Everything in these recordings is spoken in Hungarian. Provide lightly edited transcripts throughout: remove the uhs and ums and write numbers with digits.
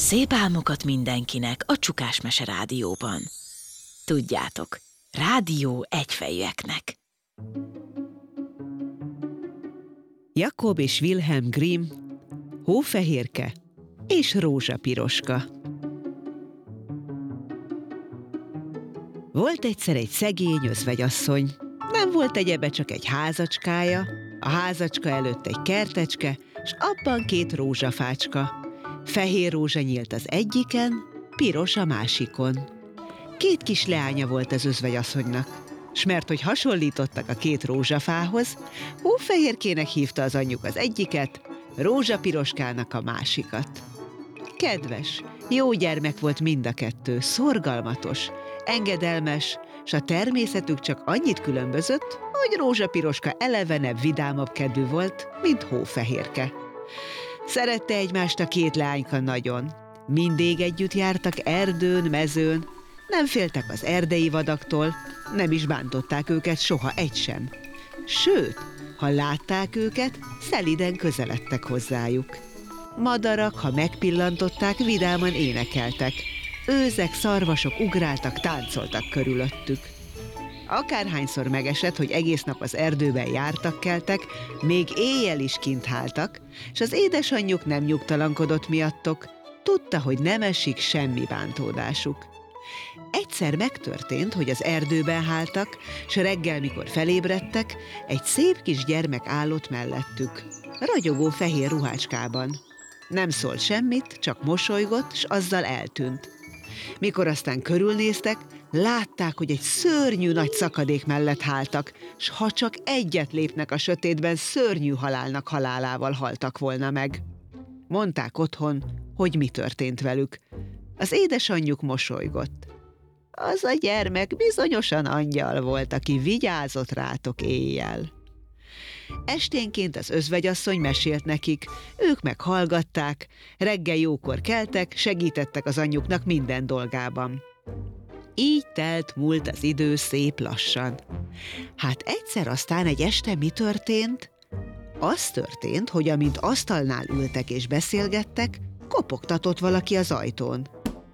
Szép álmokat mindenkinek a Csukás Mese Rádióban. Tudjátok, rádió egyfejűeknek. Jakob és Wilhelm Grimm, Hófehérke és Rózsapiroska. Volt egyszer egy szegény özvegyasszony. Nem volt egyebe, csak egy házacskája, a házacska előtt egy kertecske, s abban 2 rózsafácska. Fehér rózsa nyílt az egyiken, piros a másikon. 2 kis leánya volt az özvegyasszonynak, s mert hogy hasonlítottak a 2 rózsafához, Hófehérkének hívta az anyjuk az egyiket, Rózsapiroskának a másikat. Kedves, jó gyermek volt mind a 2, szorgalmatos, engedelmes, s a természetük csak annyit különbözött, hogy Rózsapiroska elevenebb, vidámabb kedvű volt, mint Hófehérke. Szerette egymást a 2 leányka nagyon. Mindig együtt jártak erdőn, mezőn, nem féltek az erdei vadaktól, nem is bántották őket soha egy sem. Sőt, ha látták őket, szeliden közeledtek hozzájuk. Madarak, ha megpillantották, vidáman énekeltek. Őzek, szarvasok ugráltak, táncoltak körülöttük. Akárhányszor megesett, hogy egész nap az erdőben jártak-keltek, még éjjel is kint háltak, s az édesanyjuk nem nyugtalankodott miattok, tudta, hogy nem esik semmi bántódásuk. Egyszer megtörtént, hogy az erdőben háltak, s reggel, mikor felébredtek, egy szép kis gyermek állott mellettük, ragyogó fehér ruhácskában. Nem szólt semmit, csak mosolygott, s azzal eltűnt. Mikor aztán körülnéztek, látták, hogy egy szörnyű nagy szakadék mellett háltak, s ha csak egyet lépnek a sötétben, szörnyű halálnak halálával haltak volna meg. Mondták otthon, hogy mi történt velük. Az édesanyjuk mosolygott. Az a gyermek bizonyosan angyal volt, aki vigyázott rátok éjjel. Esténként az özvegyasszony mesélt nekik, ők meg hallgatták, reggel jókor keltek, segítettek az anyjuknak minden dolgában. Így múlt az idő szép lassan. Hát egyszer aztán egy este mi történt? Az történt, hogy amint asztalnál ültek és beszélgettek, kopogtatott valaki az ajtón.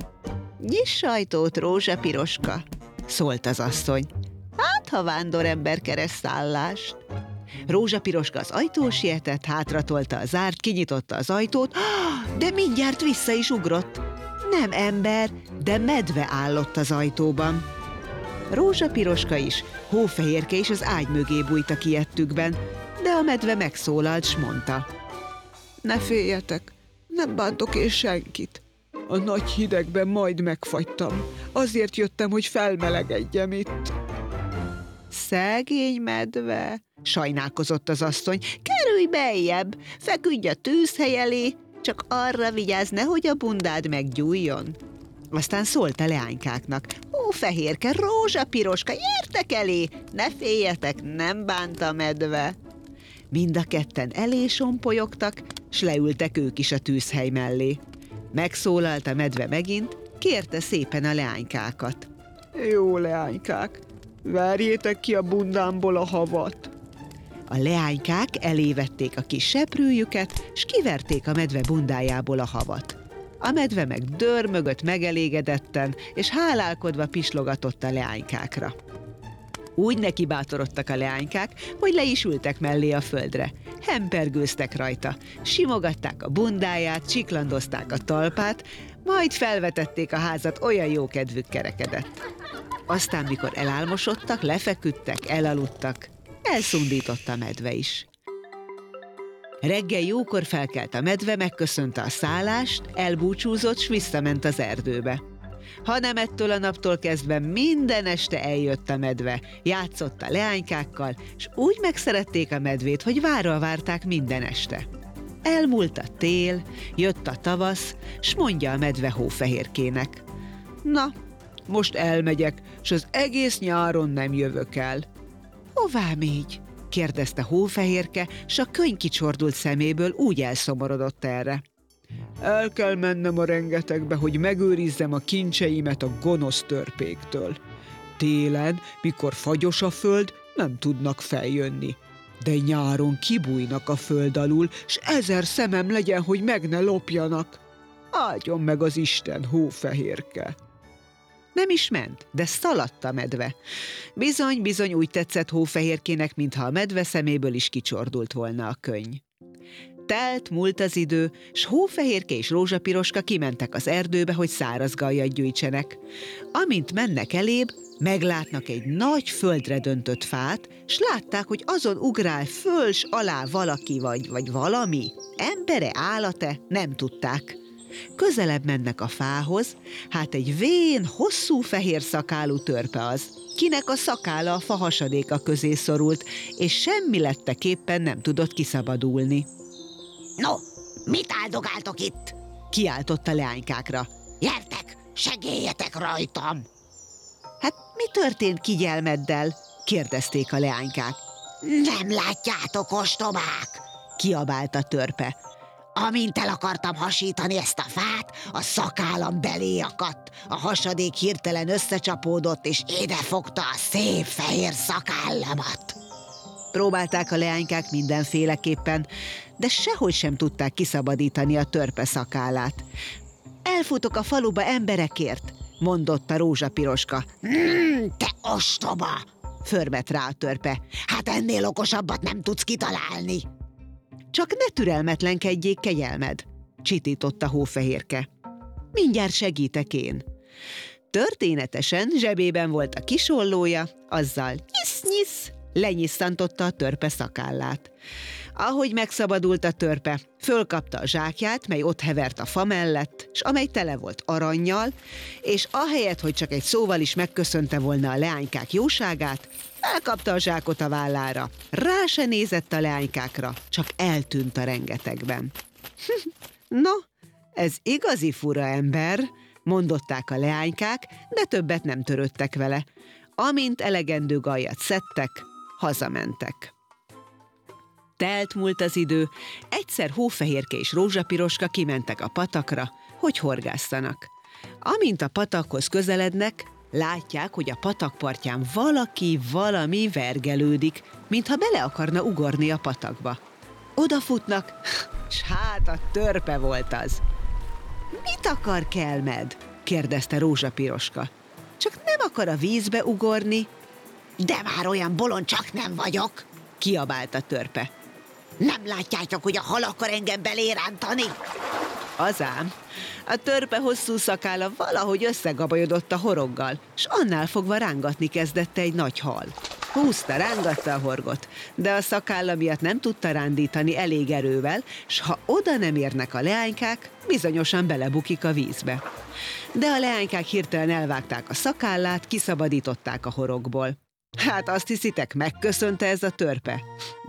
Nyiss ajtót, Rózsapiroska, szólt az asszony. Hát, ha vándorember keres szállást. Rózsapiroska az ajtón sietett, hátratolta a zárt, kinyitotta az ajtót, de mindjárt vissza is ugrott. Nem ember, de medve állott az ajtóban. Rózsapiroska is, Hófehérke is az ágy mögé bújtak ijedtükben, de a medve megszólalt, s mondta. Ne féljetek, nem bántok én senkit. A nagy hidegben majd megfagytam. Azért jöttem, hogy felmelegedjem itt. Szegény medve, sajnálkozott az asszony. Kerülj beljebb, feküdj a tűzhely elé, csak arra vigyázz, nehogy a bundád meggyújjon. Aztán szólt a leánykáknak. Hófehérke, Rózsapiroska, gyertek elé, ne féljetek, nem bánt a medve. Mind a 2 elé sompolyogtak, s leültek ők is a tűzhely mellé. Megszólalt a medve megint, kérte szépen a leánykákat. Jó leánykák, verjétek ki a bundámból a havat. A leánykák elévették a kis seprűjüket, s kiverték a medve bundájából a havat. A medve meg dörmögött megelégedetten, és hálálkodva pislogatott a leánykákra. Úgy nekibátorodtak a leánykák, hogy le is ültek mellé a földre. Hempergőztek rajta, simogatták a bundáját, csiklandozták a talpát, majd felvetették a házat, olyan jó kedvük kerekedett. Aztán, mikor elálmosodtak, lefeküdtek, elaludtak, elszundított a medve is. Reggel jókor felkelt a medve, megköszönte a szállást, elbúcsúzott, s visszament az erdőbe. Hanem ettől a naptól kezdve minden este eljött a medve, játszott a leánykákkal, s úgy megszerették a medvét, hogy várva várták minden este. Elmúlt a tél, jött a tavasz, s mondja a medve Hófehérkének. Na, most elmegyek, s az egész nyáron nem jövök el. Hová mégy? kérdezte Hófehérke, s a könyv kicsordult szeméből úgy elszomorodott erre. El kell mennem a rengetegbe, hogy megőrizzem a kincseimet a gonosz törpéktől. Télen, mikor fagyos a föld, nem tudnak feljönni. De nyáron kibújnak a föld alul, s 1000 szemem legyen, hogy meg ne lopjanak. Áldjon meg az Isten, Hófehérke! Nem is ment, de szaladt a medve. Bizony úgy tetszett Hófehérkének, mintha a medve szeméből is kicsordult volna a könny. Múlt az idő, s Hófehérke és Rózsapiroska kimentek az erdőbe, hogy száraz gajat gyűjtsenek. Amint mennek elébb, meglátnak egy nagy földre döntött fát, s látták, hogy azon ugrál föl s alá valaki vagy valami. Embere, állate, nem tudták. Közelebb mennek a fához, hát egy vén, hosszú fehér szakálú törpe az, kinek a szakála a fa hasadéka közé szorult, és semmi letteképpen nem tudott kiszabadulni. No, mit áldogáltok itt? Kiáltott a leánykákra. Gyertek, segéljetek rajtam! Hát mi történt kigyelmeddel? Kérdezték a leánykák. Nem látjátok, ostobák? Kiabált a törpe. Amint el akartam hasítani ezt a fát, a szakállam belé akadt. A hasadék hirtelen összecsapódott, és idefogta a szép fehér szakállamat. Próbálták a leánykák mindenféleképpen, de sehogy sem tudták kiszabadítani a törpe szakállát. Elfutok a faluba emberekért, mondotta Rózsapiroska. Te ostoba! Förmet rá a törpe. Hát ennél okosabbat nem tudsz kitalálni. Csak ne türelmetlenkedjék, kegyelmed, csitította Hófehérke. Mindjárt segítek én. Történetesen zsebében volt a kisollója, azzal nyisz-nyisz lenyisszantotta a törpe szakállát. Ahogy megszabadult a törpe, fölkapta a zsákját, mely ott hevert a fa mellett, s amely tele volt arannyal, és ahelyett, hogy csak egy szóval is megköszönte volna a leánykák jóságát, elkapta a zsákot a vállára. Rá se nézett a leánykákra, csak eltűnt a rengetegben. No, ez igazi fura ember, mondották a leánykák, de többet nem törődtek vele. Amint elegendő gajat szedtek, hazamentek. Múlt az idő, egyszer Hófehérke és Rózsapiroska kimentek a patakra, hogy horgásztanak. Amint a patakhoz közelednek, látják, hogy a patakpartján valami vergelődik, mintha bele akarna ugorni a patakba. Odafutnak, s hát a törpe volt az. Mit akar, kelmed? kérdezte Rózsapiroska. Csak nem akar a vízbe ugorni? De már olyan bolond csak nem vagyok. Kiabált a törpe. Nem látjátok, hogy a hal akar engem belérántani? Azám, a törpe hosszú szakála valahogy összegabajodott a horoggal, s annál fogva rángatni kezdette egy nagy hal. Húzta, rángatta a horgot, de a szakálla miatt nem tudta rándítani elég erővel, s ha oda nem érnek a leánykák, bizonyosan belebukik a vízbe. De a leánykák hirtelen elvágták a szakállát, kiszabadították a horogból. Hát azt hiszitek, megköszönte ez a törpe?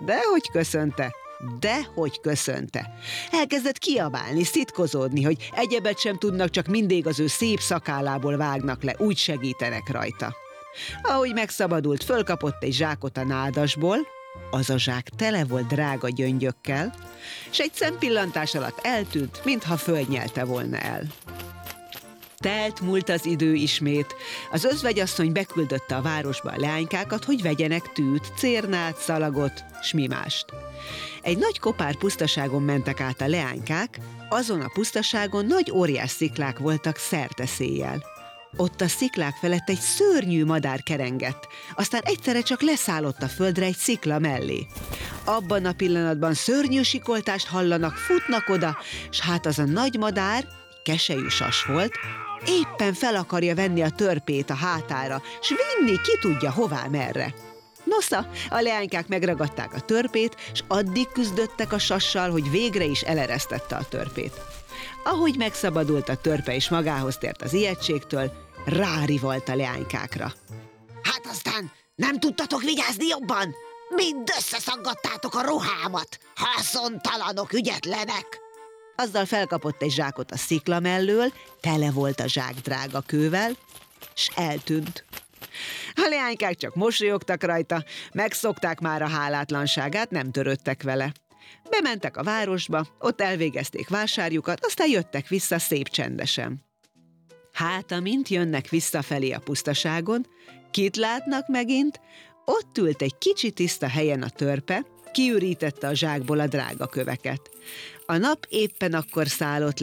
Dehogy köszönte. Elkezdett kiabálni, szitkozódni, hogy egyebet sem tudnak, csak mindig az ő szép szakállából vágnak le, úgy segítenek rajta. Ahogy megszabadult, fölkapott egy zsákot a nádasból, az a zsák tele volt drága gyöngyökkel, s egy szempillantás alatt eltűnt, mintha földnyelte volna el. Múlt az idő ismét. Az özvegyasszony beküldötte a városba a leánykákat, hogy vegyenek tűt, cérnát, szalagot, s mi mást. Egy nagy kopár pusztaságon mentek át a leánykák, azon a pusztaságon nagy óriás sziklák voltak szerte-széjjel. Ott a sziklák felett egy szörnyű madár kerengett, aztán egyszerre csak leszállott a földre egy szikla mellé. Abban a pillanatban szörnyű sikoltást hallanak, futnak oda, s hát az a nagy madár, keselyű sas volt, éppen fel akarja venni a törpét a hátára, s vinni ki tudja hová merre. Nosza, a leánykák megragadták a törpét, s addig küzdöttek a sassal, hogy végre is eleresztette a törpét. Ahogy megszabadult a törpe és magához tért az ijegységtől, rárivalt a leánykákra. Hát aztán nem tudtatok vigyázni jobban? Mind összeszaggattátok a ruhámat, haszontalanok, ügyetlenek! Azzal felkapott egy zsákot a szikla mellől, tele volt a zsák drága kővel, s eltűnt. A leánykák csak mosolyogtak rajta, megszokták már a hálátlanságát, nem törődtek vele. Bementek a városba, ott elvégezték vásárjukat, aztán jöttek vissza szép csendesen. Hát, amint jönnek visszafelé a pusztaságon, kit látnak megint? Ott ült egy kicsi tiszta helyen a törpe, kiürítette a zsákból a drága köveket. A nap éppen akkor szállott le,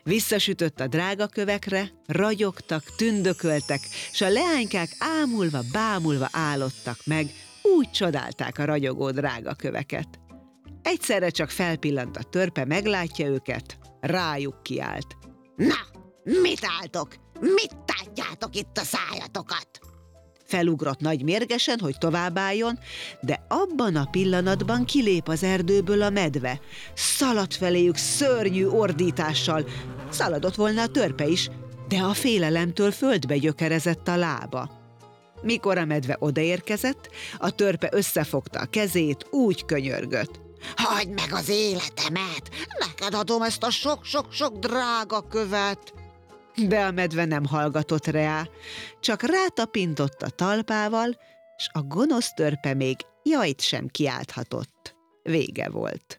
Visszasütött a drágakövekre, ragyogtak, tündököltek, s a leánykák ámulva-bámulva állottak meg, úgy csodálták a ragyogó drágaköveket. Egyszerre csak felpillant a törpe, meglátja őket, rájuk kiált. Na, mit álltok? Mit tátjátok itt a szájatokat? Felugrott nagy mérgesen, hogy továbbálljon, de abban a pillanatban kilép az erdőből a medve. Szaladt feléjük szörnyű ordítással. Szaladott volna a törpe is, de a félelemtől földbe gyökerezett a lába. Mikor a medve odaérkezett, a törpe összefogta a kezét, úgy könyörgött. Hagyd meg az életemet! Neked adom ezt a sok-sok-sok drága követ! De a medve nem hallgatott rá, csak rátapintott a talpával, s a gonosz törpe még jajt sem kiálthatott. Vége volt.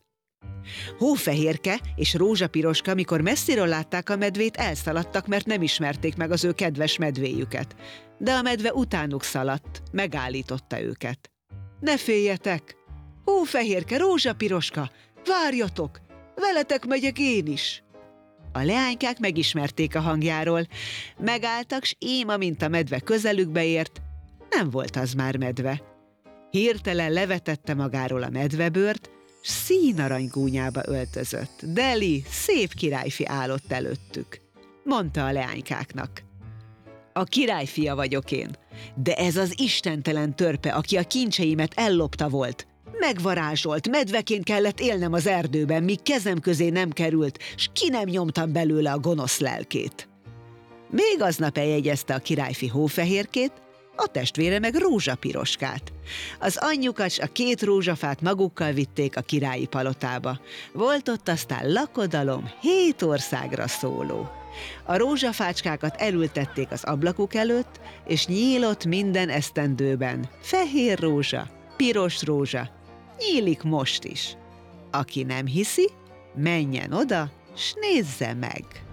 Hófehérke és Rózsapiroska, mikor messziről látták a medvét, elszaladtak, mert nem ismerték meg az ő kedves medvéjüket. De a medve utánuk szaladt, megállította őket. Ne féljetek! Hófehérke, Rózsapiroska, várjatok! Veletek megyek én is! A leánykák megismerték a hangjáról. Megálltak, s ím, amint a medve közelükbe ért, nem volt az már medve. Hirtelen levetette magáról a medvebőrt, s színarany gúnyába öltözött. Deli, szép királyfi állott előttük. Mondta a leánykáknak. A királyfia vagyok én, de ez az istentelen törpe, aki a kincseimet ellopta volt. Megvarázsolt, medveként kellett élnem az erdőben, míg kezem közé nem került, s ki nem nyomtam belőle a gonosz lelkét. Még aznap eljegyezte a királyfi Hófehérkét, a testvére meg Rózsapiroskát. Az anyjukat s a 2 rózsafát magukkal vitték a királyi palotába. Volt ott aztán lakodalom 7 országra szóló. A rózsafácskákat elültették az ablakuk előtt, és nyílott minden esztendőben. Fehér rózsa, piros rózsa, nyílik most is. Aki nem hiszi, menjen oda, s nézze meg!